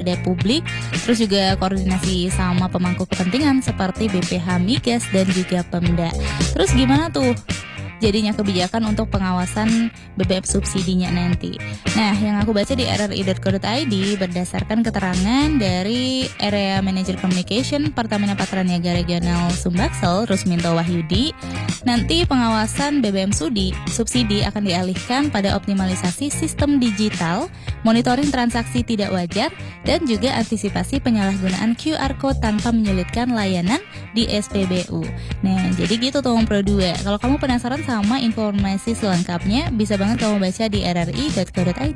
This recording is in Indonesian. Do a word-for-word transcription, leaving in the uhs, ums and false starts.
kepada publik, terus juga koordinasi sama pemangku kepentingan seperti B P H Migas dan juga Pemda. Terus gimana tuh jadinya kebijakan untuk pengawasan B B M subsidinya nanti? Nah, yang aku baca di r r i dot co dot i d berdasarkan keterangan dari Area Manager Communication Pertamina Patraniaga Regional Sumbaksel, Rusminto Wahyudi, nanti pengawasan B B M Sudi, subsidi akan dialihkan pada optimalisasi sistem digital, monitoring transaksi tidak wajar, dan juga antisipasi penyalahgunaan Q R Code tanpa menyulitkan layanan di S P B U. Nah, jadi gitu tuh Pro dua. Kalau kamu penasaran sama informasi selengkapnya, bisa banget kamu baca di r r i dot co dot i d.